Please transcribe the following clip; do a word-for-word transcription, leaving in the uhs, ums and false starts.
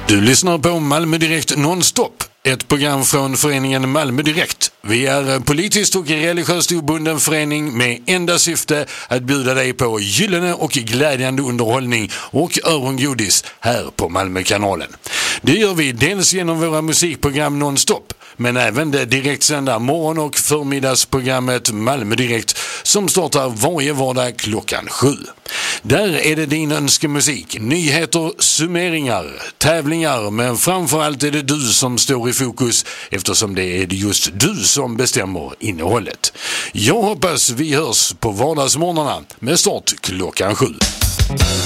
Du lyssnar på Malmö Direkt nonstop. Ett program från föreningen Malmö Direkt. Vi är en politiskt och religiöst obunden förening med enda syfte att bjuda dig på gyllene och glädjande underhållning och örongodis här på Malmökanalen. Det gör vi dels genom våra musikprogram nonstop, men även det direktsända morgon- och förmiddagsprogrammet Malmö Direkt som startar varje vardag klockan sju. Där är det din önskemusik, nyheter, summeringar, tävlingar, men framförallt är det du som står i fokus eftersom det är just du som bestämmer innehållet. Jag hoppas vi hörs på vardagsmorgnarna med start klockan sju.